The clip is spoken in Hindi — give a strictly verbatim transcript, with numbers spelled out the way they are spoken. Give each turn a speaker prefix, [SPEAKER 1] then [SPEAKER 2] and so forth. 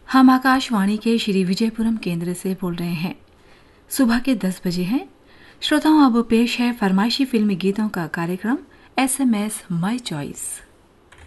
[SPEAKER 1] हम आकाशवाणी के श्री विजयपुरम केंद्र से बोल रहे हैं। सुबह के दस बजे हैं। श्रोताओं, अब पेश है फरमाइशी फिल्मी गीतों का कार्यक्रम S M S my choice.